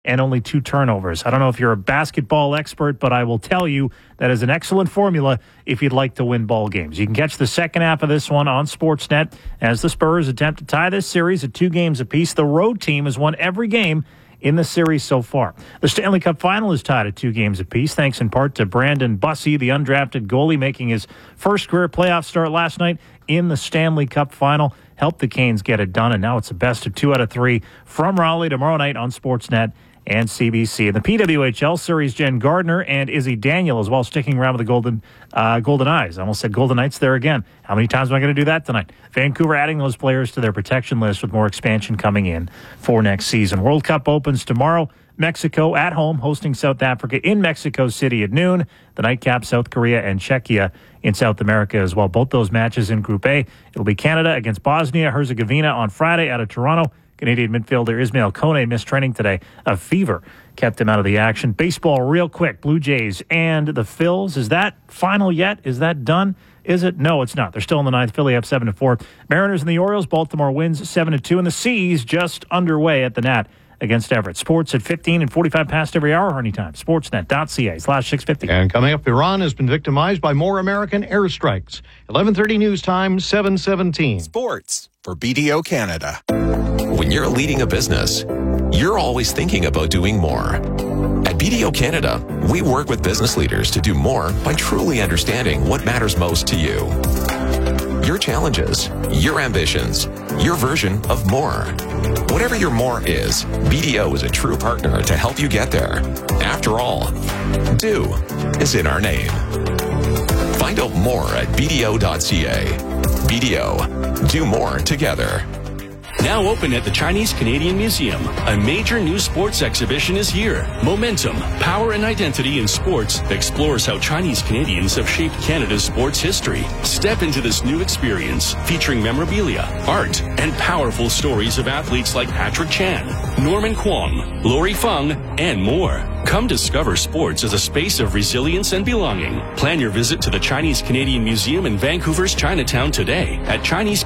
and only 2 turnovers. I don't know if you're a basketball expert, but I will tell you that is an excellent formula if you'd like to win ball games. You can catch the second half of this one on Sportsnet as the Spurs attempt to tie this series at 2 games apiece. The road team has won every game in the series so far. The Stanley Cup final is tied at 2 games apiece, thanks in part to Brandon Bussey, the undrafted goalie, making his first career playoff start last night in the Stanley Cup final. Helped the Canes get it done, and now it's a best of 2 out of 3 from Raleigh tomorrow night on Sportsnet and CBC. In the PWHL series, Jen Gardner and Izzy Daniel as well, sticking around with the Golden Eyes. I almost said Golden Knights there again. How many times am I going to do that tonight? Vancouver adding those players to their protection list with more expansion coming in for next season. World Cup opens tomorrow. Mexico at home hosting South Africa in Mexico City at noon. The nightcap, South Korea and Czechia in South America as well. Both those matches in Group A. It'll be Canada against Bosnia-Herzegovina on Friday out of Toronto. Canadian midfielder Ismail Kone missed training today. A fever kept him out of the action. Baseball real quick. Blue Jays and the Phils. Is that final yet? Is that done? Is it? No, it's not. They're still in the ninth. Philly up 7-4. Mariners and the Orioles. Baltimore wins 7-2. And the C's just underway at the Nat against Everett. Sports at 15 and 45 past every hour or anytime. Sportsnet.ca/650. And coming up, Iran has been victimized by more American airstrikes. 11:30 news time, 7:17. Sports for BDO Canada. When you're leading a business, you're always thinking about doing more. At BDO Canada, we work with business leaders to do more by truly understanding what matters most to you. Your challenges, your ambitions, your version of more. Whatever your more is, BDO is a true partner to help you get there. After all, do is in our name. Find out more at BDO.ca. BDO, do more together. Now open at the Chinese Canadian Museum, a major new sports exhibition is here. Momentum, Power and Identity in Sports explores how Chinese Canadians have shaped Canada's sports history. Step into this new experience featuring memorabilia, art, and powerful stories of athletes like Patrick Chan, Norman Kwong, Lori Feng, and more. Come discover sports as a space of resilience and belonging. Plan your visit to the Chinese Canadian Museum in Vancouver's Chinatown today at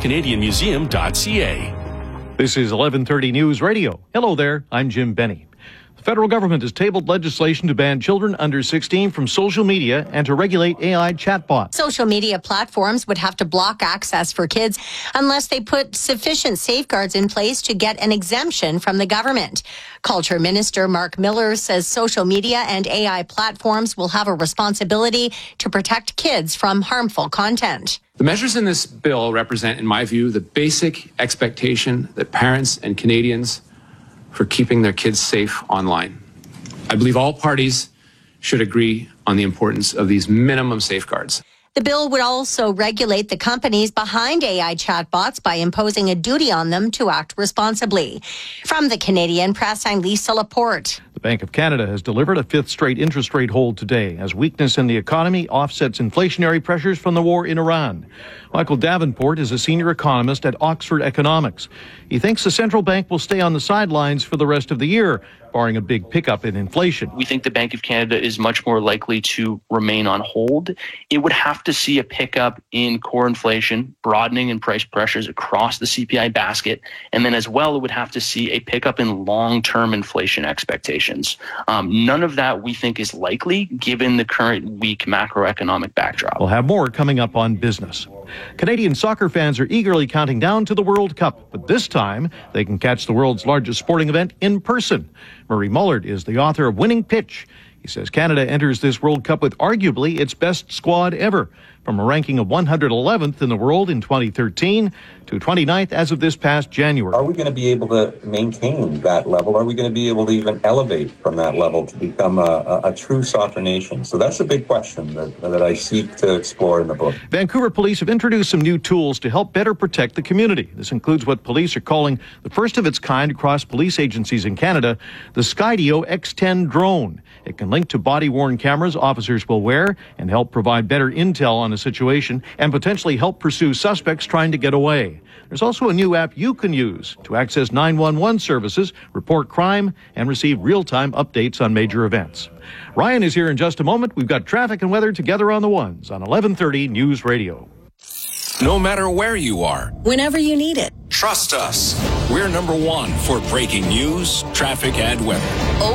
ChineseCanadianMuseum.ca. This is 11:30 News Radio. Hello there, I'm Jim Benny. The federal government has tabled legislation to ban children under 16 from social media and to regulate AI chatbots. Social media platforms would have to block access for kids unless they put sufficient safeguards in place to get an exemption from the government. Culture Minister Mark Miller says social media and AI platforms will have a responsibility to protect kids from harmful content. The measures in this bill represent, in my view, the basic expectation that parents and Canadians for keeping their kids safe online. I believe all parties should agree on the importance of these minimum safeguards. The bill would also regulate the companies behind AI chatbots by imposing a duty on them to act responsibly. From the Canadian Press, I'm Lisa Laporte. The Bank of Canada has delivered a 5th straight interest rate hold today as weakness in the economy offsets inflationary pressures from the war in Iran. Michael Davenport is a senior economist at Oxford Economics. He thinks the central bank will stay on the sidelines for the rest of the year, barring a big pickup in inflation. We think the Bank of Canada is much more likely to remain on hold. It would have to see a pickup in core inflation, broadening in price pressures across the CPI basket, and then as well, it would have to see a pickup in long-term inflation expectations. None of that we think is likely given the current weak macroeconomic backdrop. We'll have more coming up on business. Canadian soccer fans are eagerly counting down to the World Cup, but this time they can catch the world's largest sporting event in person. Murray Mullard is the author of Winning Pitch. He says Canada enters this World Cup with arguably its best squad ever, from a ranking of 111th in the world in 2013 to 29th as of this past January. Are we going to be able to maintain that level? Are we going to be able to even elevate from that level to become a true soccer nation? So that's a big question that I seek to explore in the book. Vancouver police have introduced some new tools to help better protect the community. This includes what police are calling the first of its kind across police agencies in Canada, the Skydio X10 drone. It can link to body-worn cameras officers will wear and help provide better intel on a situation and potentially help pursue suspects trying to get away. There's also a new app you can use to access 911 services, report crime, and receive real-time updates on major events. Ryan is here in just a moment. We've got traffic and weather together on the ones on 11:30 News Radio. No matter where you are, whenever you need it. trust us. We're number one for breaking news, traffic, and weather.